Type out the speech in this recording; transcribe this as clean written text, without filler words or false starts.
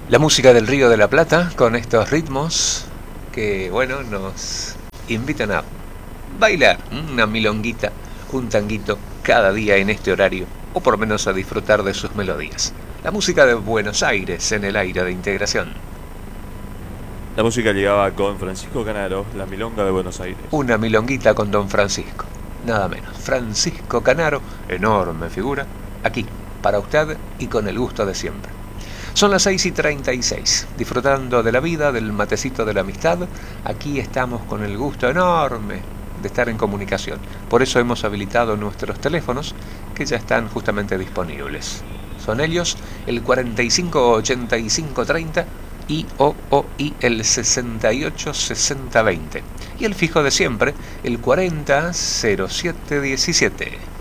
La música del Río de la Plata con estos ritmos que, bueno, nos invitan a bailar una milonguita, un tanguito cada día en este horario, o por lo menos a disfrutar de sus melodías. La música de Buenos Aires en el aire de integración. La música llegaba con Francisco Canaro, La Milonga de Buenos Aires. Una milonguita con Don Francisco, nada menos. Francisco Canaro, enorme figura, aquí, para usted y con el gusto de siempre. Son las 6:36, disfrutando de la vida, del matecito de la amistad. Aquí estamos con el gusto enorme de estar en comunicación. Por eso hemos habilitado nuestros teléfonos, que ya están justamente disponibles. Son ellos el 45 85 30 y el 68 60 20. Y el fijo de siempre, el 40 07 17.